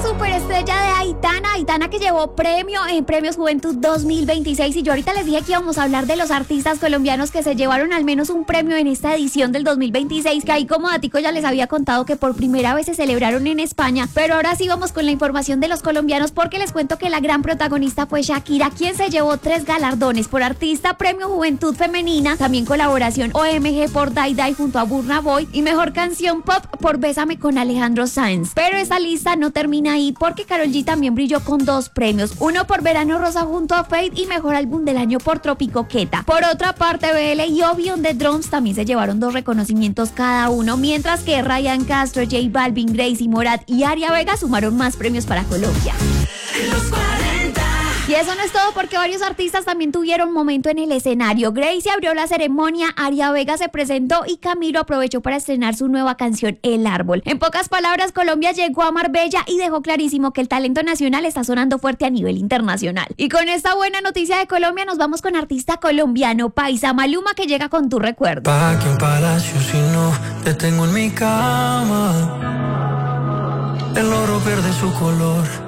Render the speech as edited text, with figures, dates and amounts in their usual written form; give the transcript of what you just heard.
superestrella de Aitana que llevó premio en Premios Juventud 2026. Y yo ahorita les dije que íbamos a hablar de los artistas colombianos que se llevaron al menos un premio en esta edición del 2026, que ahí como datico ya les había contado que por primera vez se celebraron en España. Pero ahora sí vamos con la información de los colombianos, porque les cuento que la gran protagonista fue Shakira, quien se llevó 3 galardones: por artista, Premio Juventud Femenina, también colaboración OMG por Die Die junto a Burna Boy, y mejor canción pop por Bésame con Alejandro Sanz. Pero esta lista no termina ahí, porque Karol G también brilló con 2 premios, uno por Verano Rosa junto a Fate y mejor álbum del año por Tropicoqueta. Por otra parte, BL y Obi on the Drums también se llevaron 2 reconocimientos cada uno, mientras que Ryan Castro, J Balvin, Gracie, Morat y Aria Vega sumaron más premios para Colombia. Y eso no es todo, porque varios artistas también tuvieron momento en el escenario. Gracie abrió la ceremonia, Aria Vega se presentó y Camilo aprovechó para estrenar su nueva canción El Árbol. En pocas palabras, Colombia llegó a Marbella y dejó clarísimo que el talento nacional está sonando fuerte a nivel internacional. Y con esta buena noticia de Colombia nos vamos con artista colombiano, paisa, Maluma, que llega con Tu Recuerdo. Pa' que un palacio si no te tengo en mi cama, el oro pierde su color